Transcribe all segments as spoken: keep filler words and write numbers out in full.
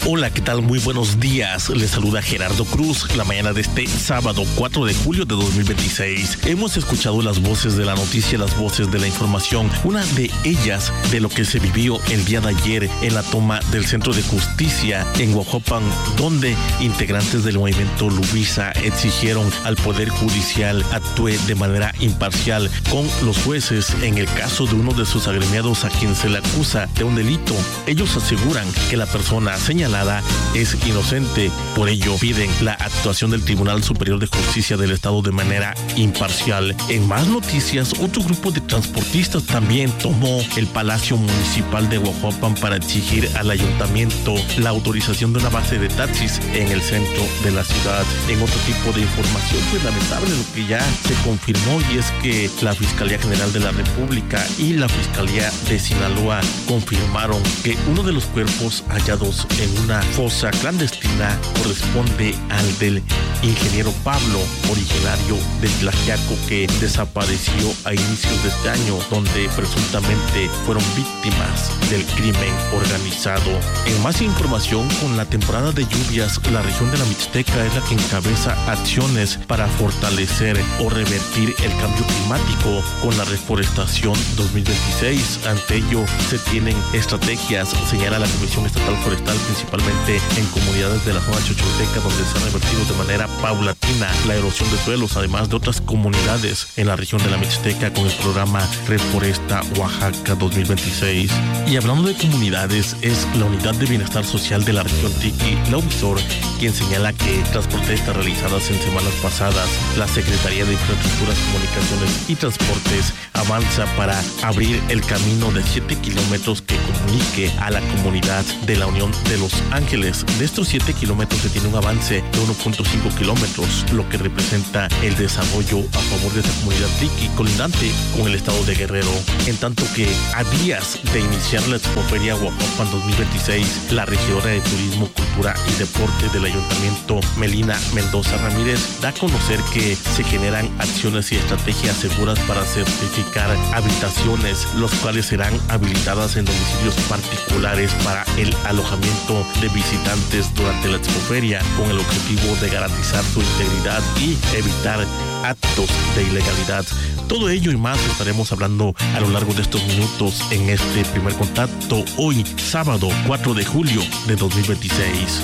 Hola, ¿qué tal? Muy buenos días. Les saluda Gerardo Cruz. La mañana de este sábado cuatro de julio de dos mil veintiséis. Hemos escuchado las voces de la noticia, las voces de la información. Una de ellas de lo que se vivió el día de ayer en la toma del Centro de Justicia en Huajuapan, donde integrantes del movimiento Lubisa exigieron al Poder Judicial actúe de manera imparcial con los jueces en el caso de uno de sus agremiados a quien se le acusa de un delito. Ellos aseguran que la persona señalada es inocente, por ello piden la actuación del Tribunal Superior de Justicia del Estado de manera imparcial. En más noticias, otro grupo de transportistas también tomó el Palacio Municipal de Huajuapan para exigir al ayuntamiento la autorización de una base de taxis en el centro de la ciudad. En otro tipo de información, pues lamentable lo que ya se confirmó, y es que la Fiscalía General de la República y la Fiscalía de Sinaloa confirmaron que uno de los cuerpos hallados en una fosa clandestina corresponde al del ingeniero Pablo, originario de Tlaxiaco, que desapareció a inicios de este año, donde presuntamente fueron víctimas del crimen organizado. En más información, con la temporada de lluvias, la región de la Mixteca es la que encabeza acciones para fortalecer o revertir el cambio climático con la reforestación dos mil veintiséis. Ante ello, se tienen estrategias, señala la Comisión Estatal Forestal, principalmente en comunidades de la zona chocholteca, donde se ha revertido de manera paulatina la erosión de suelos, además de otras comunidades en la región de la Mixteca con el programa Reforesta Oaxaca dos mil veintiséis. Y hablando de comunidades, es la Unidad de Bienestar Social de la región Triqui, la UBISOR, quien señala que tras protestas realizadas en semanas pasadas, la Secretaría de Infraestructuras, Comunicaciones y Transportes avanza para abrir el camino de siete kilómetros que comunique a la comunidad de la Unión de Los Ángeles. De estos siete kilómetros se tiene un avance de uno punto cinco kilómetros, lo que representa el desarrollo a favor de esta comunidad triqui colindante con el estado de Guerrero. En tanto que a días de iniciar la Expoferia Huajuapan dos mil veintiséis, la regidora de Turismo, Cultura y Deporte del Ayuntamiento, Melina Mendoza Ramírez, da a conocer que se generan acciones y estrategias seguras para certificar habitaciones, los cuales serán habilitadas en domicilios particulares para el alojamiento de visitantes durante la Expoferia, con el objetivo de garantizar su integridad y evitar actos de ilegalidad. Todo ello y más estaremos hablando a lo largo de estos minutos en este primer contacto, hoy sábado cuatro de julio de dos mil veintiséis.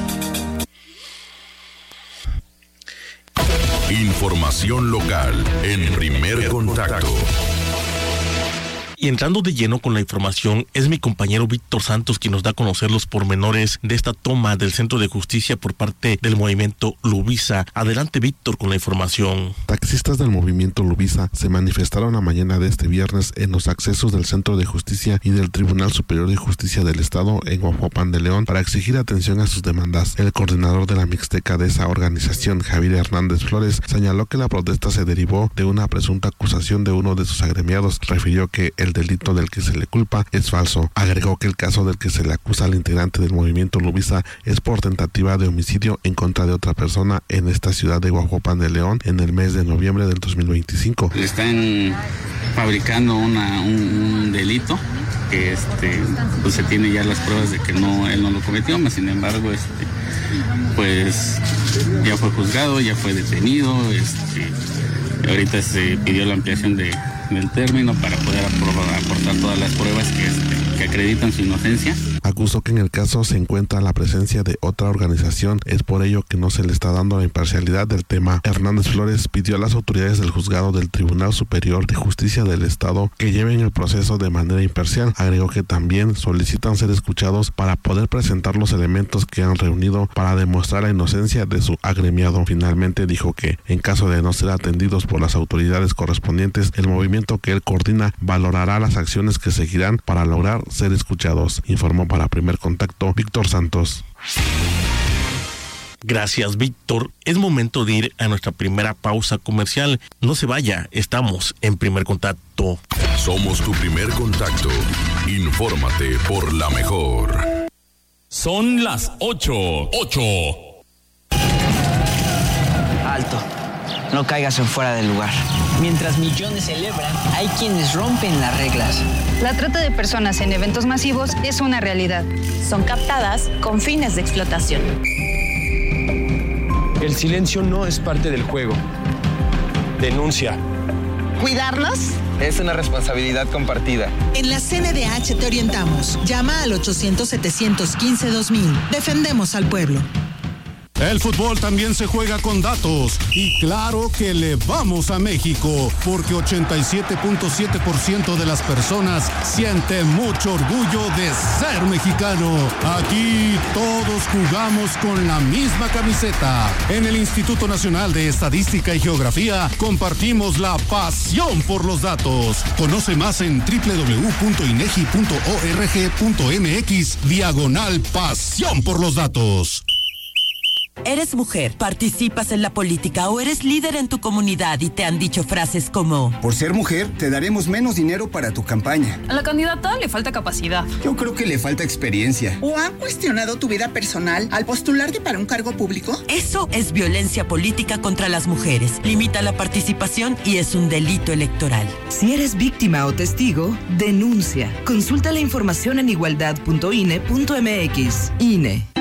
Información local en Primer Contacto. Y entrando de lleno con la información, es mi compañero Víctor Santos quien nos da a conocer los pormenores de esta toma del Centro de Justicia por parte del movimiento Lubisa. Adelante, Víctor, con la información. Taxistas del movimiento Lubisa se manifestaron la mañana de este viernes en los accesos del Centro de Justicia y del Tribunal Superior de Justicia del Estado en Huajuapan de León para exigir atención a sus demandas. El coordinador de la Mixteca de esa organización, Javier Hernández Flores, señaló que la protesta se derivó de una presunta acusación de uno de sus agremiados. Refirió que el El delito del que se le culpa es falso. Agregó que el caso del que se le acusa al integrante del movimiento Lubisa es por tentativa de homicidio en contra de otra persona en esta ciudad de Huajuapan de León en el mes de noviembre del dos mil veinticinco. Le están fabricando una, un, un delito que este, pues se tiene ya las pruebas de que no él no lo cometió, mas sin embargo este, pues ya fue juzgado, ya fue detenido, este, ahorita se pidió la ampliación de del término para poder aprobar, aportar todas las pruebas que, este, que acreditan su inocencia. Acusó que en el caso se encuentra la presencia de otra organización, es por ello que no se le está dando la imparcialidad del tema. Hernández Flores pidió a las autoridades del juzgado del Tribunal Superior de Justicia del Estado que lleven el proceso de manera imparcial. Agregó que también solicitan ser escuchados para poder presentar los elementos que han reunido para demostrar la inocencia de su agremiado. Finalmente dijo que en caso de no ser atendidos por las autoridades correspondientes, el movimiento que él coordina valorará las acciones que seguirán para lograr ser escuchados. Informó para Primer Contacto Víctor Santos. Gracias, Víctor. Es momento de ir a nuestra primera pausa comercial. No se vaya, estamos en Primer Contacto. Somos tu primer contacto. Infórmate por la mejor. Son las ocho. Ocho. Alto. no caigas en fuera del lugar. Mientras millones celebran, hay quienes rompen las reglas. La trata de personas en eventos masivos es una realidad. Son captadas con fines de explotación. El silencio no es parte del juego. Denuncia. ¿Cuidarnos? Es una responsabilidad compartida. En la C N D H te orientamos. Llama al ochocientos, setecientos quince, dos mil. Defendemos al pueblo. El fútbol también se juega con datos y claro que le vamos a México porque ochenta y siete punto siete por ciento de las personas siente mucho orgullo de ser mexicano. Aquí todos jugamos con la misma camiseta. En el Instituto Nacional de Estadística y Geografía compartimos la pasión por los datos. Conoce más en doble u doble u doble u punto inegi punto org punto mx diagonal pasión por los datos. Eres mujer, participas en la política o eres líder en tu comunidad y te han dicho frases como: por ser mujer, te daremos menos dinero para tu campaña. A la candidata le falta capacidad. Yo creo que le falta experiencia. ¿O han cuestionado tu vida personal al postularte para un cargo público? Eso es violencia política contra las mujeres. Limita la participación y es un delito electoral. Si eres víctima o testigo, denuncia. Consulta la información en igualdad punto i n e punto m x. I N E.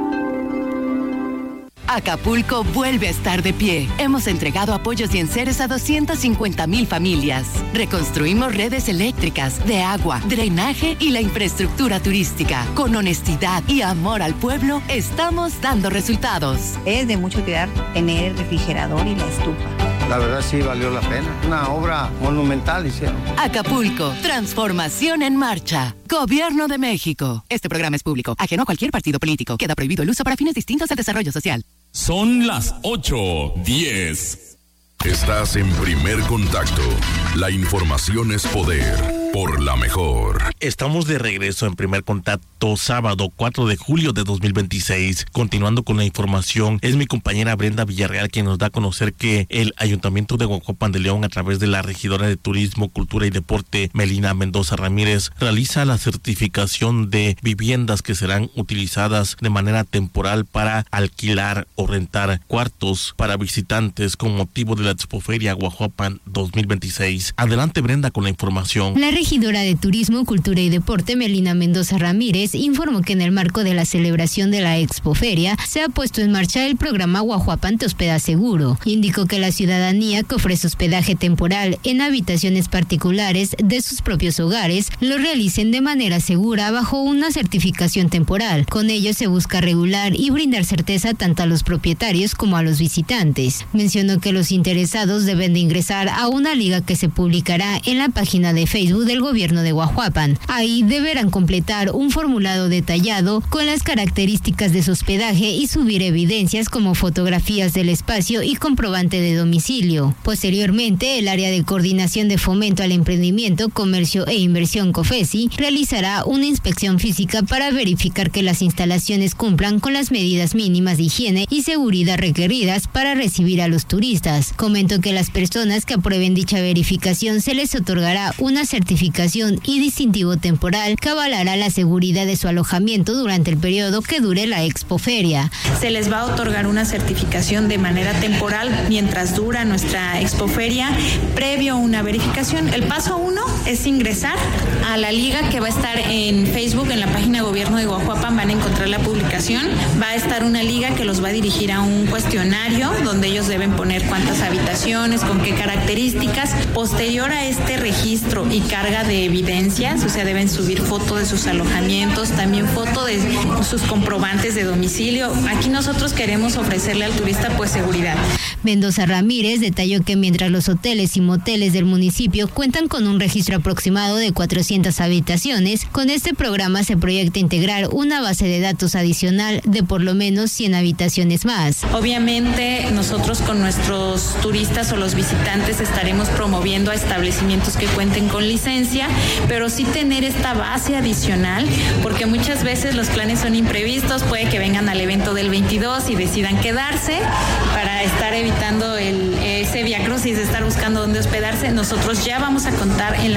Acapulco vuelve a estar de pie. Hemos entregado apoyos y enseres a doscientas cincuenta mil familias. Reconstruimos redes eléctricas, de agua, drenaje y la infraestructura turística. Con honestidad y amor al pueblo, estamos dando resultados. Es de mucho cuidar tener el refrigerador y la estufa. La verdad sí valió la pena. Una obra monumental hicieron. Acapulco, transformación en marcha. Gobierno de México. Este programa es público, ajeno a cualquier partido político. Queda prohibido el uso para fines distintos al desarrollo social. Son las ocho diez. Estás en Primer Contacto. La información es poder. Por la mejor. Estamos de regreso en Primer Contacto, sábado cuatro de julio de dos mil veintiséis. Continuando con la información, es mi compañera Brenda Villarreal quien nos da a conocer que el Ayuntamiento de Guajuapan de León, a través de la regidora de Turismo, Cultura y Deporte, Melina Mendoza Ramírez, realiza la certificación de viviendas que serán utilizadas de manera temporal para alquilar o rentar cuartos para visitantes con motivo de la Expoferia Guajuapan dos mil veintiséis. Adelante, Brenda, con la información. La regidora de Turismo, Cultura y Deporte, Melina Mendoza Ramírez, informó que en el marco de la celebración de la Expoferia se ha puesto en marcha el programa Guajuapan Te Hospeda Seguro. Indicó que la ciudadanía que ofrece hospedaje temporal en habitaciones particulares de sus propios hogares lo realicen de manera segura bajo una certificación temporal. Con ello se busca regular y brindar certeza tanto a los propietarios como a los visitantes. Mencionó que los interesados deben de ingresar a una liga que se publicará en la página de Facebook del gobierno de Guajuapan. Ahí deberán completar un formulario detallado con las características de su hospedaje y subir evidencias como fotografías del espacio y comprobante de domicilio. Posteriormente, el área de coordinación de fomento al emprendimiento, comercio e inversión COFESI realizará una inspección física para verificar que las instalaciones cumplan con las medidas mínimas de higiene y seguridad requeridas para recibir a los turistas. Comentó que las personas que aprueben dicha verificación se les otorgará una certificación y distintivo temporal que avalará la seguridad de su alojamiento durante el periodo que dure la Expoferia. Se les va a otorgar una certificación de manera temporal mientras dura nuestra Expoferia, previo a una verificación. El paso uno es ingresar a la liga que va a estar en Facebook, en la página Gobierno de Guajuapan, van a encontrar la publicación. Va a estar una liga que los va a dirigir a un cuestionario donde ellos deben poner cuántas habitaciones, con qué características. Posterior a este registro y carga de evidencias, o sea, deben subir foto de sus alojamientos, también foto de sus comprobantes de domicilio. Aquí nosotros queremos ofrecerle al turista pues seguridad. Mendoza Ramírez detalló que mientras los hoteles y moteles del municipio cuentan con un registro aproximado de cuatrocientas habitaciones, con este programa se proyecta integrar una base de datos adicional de por lo menos cien habitaciones más. Obviamente nosotros con nuestros turistas o los visitantes estaremos promoviendo a establecimientos que cuenten con licencia, pero sí tener esta base adicional, porque muchas veces los planes son imprevistos, puede que vengan al evento del veintidós y decidan quedarse para estar evitando el, ese viacrucis de estar buscando dónde hospedarse. Nosotros ya vamos a contar en la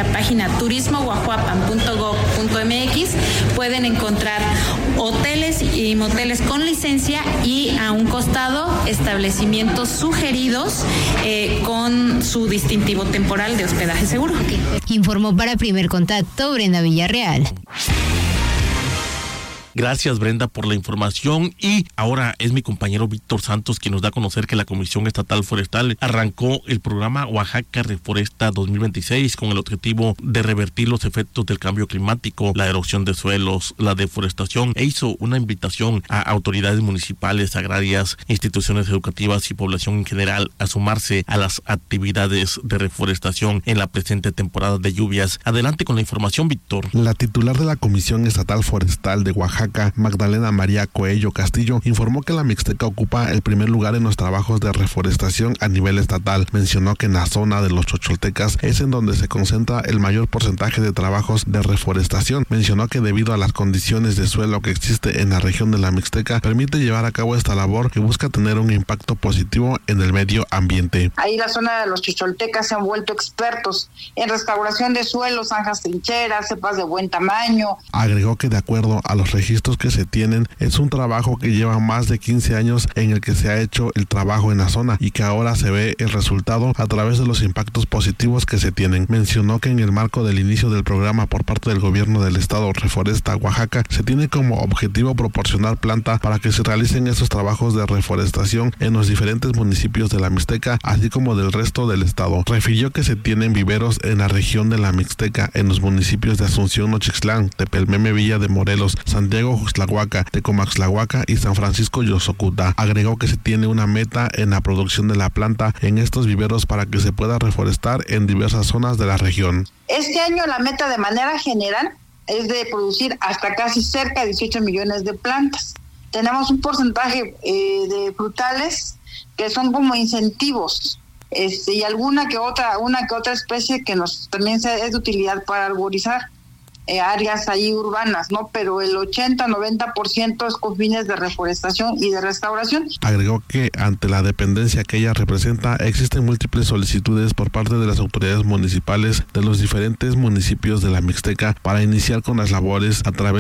página turismo guajuapan punto gob punto mx pueden encontrar hoteles y moteles con licencia y a un costado establecimientos sugeridos eh, con su distintivo temporal de hospedaje seguro. Informó para Primer Contacto Brenda Villarreal. Gracias, Brenda, por la información. Y ahora es mi compañero Víctor Santos quien nos da a conocer que la Comisión Estatal Forestal arrancó el programa Oaxaca Reforesta dos mil veintiséis con el objetivo de revertir los efectos del cambio climático, la erosión de suelos, la deforestación, e hizo una invitación a autoridades municipales, agrarias, instituciones educativas y población en general a sumarse a las actividades de reforestación en la presente temporada de lluvias. Adelante con la información, Víctor. La titular de la Comisión Estatal Forestal de Oaxaca, Magdalena María Coello Castillo, informó que la Mixteca ocupa el primer lugar en los trabajos de reforestación a nivel estatal. Mencionó que en la zona de los Chocholtecas es en donde se concentra el mayor porcentaje de trabajos de reforestación. Mencionó que debido a las condiciones de suelo que existe en la región de la Mixteca, permite llevar a cabo esta labor que busca tener un impacto positivo en el medio ambiente. Ahí la zona de los Chocholtecas se han vuelto expertos en restauración de suelos, zanjas trincheras, cepas de buen tamaño. Agregó que de acuerdo a los registros que se tienen, es un trabajo que lleva más de quince años en el que se ha hecho el trabajo en la zona y que ahora se ve el resultado a través de los impactos positivos que se tienen. Mencionó que en el marco del inicio del programa por parte del gobierno del estado Reforesta Oaxaca, se tiene como objetivo proporcionar planta para que se realicen estos trabajos de reforestación en los diferentes municipios de la Mixteca, así como del resto del estado. Refirió que se tienen viveros en la región de la Mixteca, en los municipios de Asunción, Nochixtlán, Tepelmeme, Villa de Morelos, Santiago Juxtlahuaca, Tecomaxtlahuaca y San Francisco Yosocuta. Agregó que se tiene una meta en la producción de la planta en estos viveros para que se pueda reforestar en diversas zonas de la región. Este año la meta de manera general es de producir hasta casi cerca de dieciocho millones de plantas. Tenemos un porcentaje eh, de frutales que son como incentivos, este, y alguna que otra, una que otra especie que nos también es de utilidad para arborizar. Eh, áreas ahí urbanas, ¿no? Pero el ochenta a noventa por ciento es con fines de reforestación y de restauración. Agregó que ante la dependencia que ella representa, existen múltiples solicitudes por parte de las autoridades municipales de los diferentes municipios de la Mixteca para iniciar con las labores a través